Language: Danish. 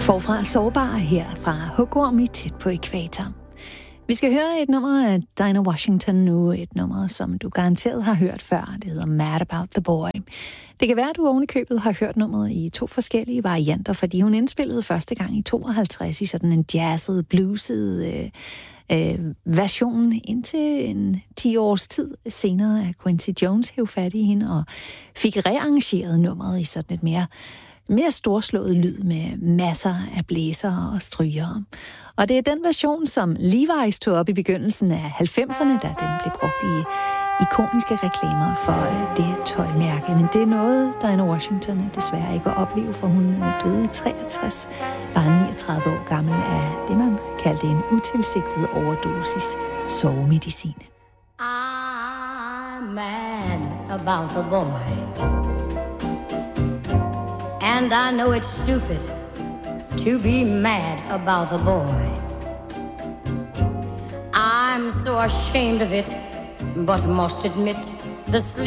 Forfra sårbar her fra Hugorm i Tæt på Ækvator. Vi skal høre et nummer af Dinah Washington nu, et nummer, som du garanteret har hørt før. Det hedder Mad About the Boy. Det kan være, at du oven i købet har hørt nummeret i 2 forskellige varianter, fordi hun indspillede første gang i 52 i sådan en jazzet, blueset version, indtil en 10 års tid senere af Quincy Jones hæv fat i hende og fik rearrangeret nummeret i sådan et mere storslået lyd med masser af blæsere og strygere. Og det er den version, som Levi's tog op i begyndelsen af 90'erne, da den blev brugt i ikoniske reklamer for det tøjmærke. Men det er noget, Dinah Washington desværre ikke at opleve, for hun døde i 63, bare 39 år gammel af det, man kaldte en utilsigtet overdosis sovemedicin. I'm mad about the boy, and I know it's stupid to be mad about the boy. I'm so ashamed of it, but must admit the sleep